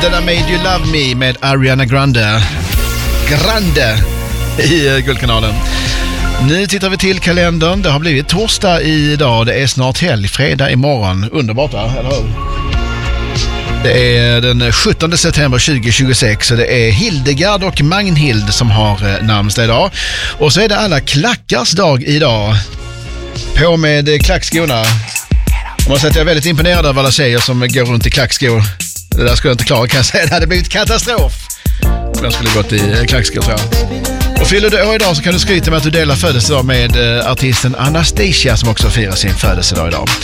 Den där Made You Love Me med Ariana Grande i Guldkanalen. Nu tittar vi till kalendern. Det har blivit torsdag idag. Det är snart helg, fredag imorgon. Underbart, va? Eller hur? Det är den 17 september 2026 och det är Hildegard och Magnhild som har namnsdag idag. Och så är det alla klackars dag idag. På med klackskorna. Jag måste säga att jag är väldigt imponerad av alla tjejer som går runt i klackskor. Det där skulle jag inte klara, kan jag säga. Det hade blivit katastrof om jag skulle gått i klackskor, tror jag. Och fyller du år idag så kan du skryta med att du delar födelsedag med artisten Anastasia som också firar sin födelsedag idag.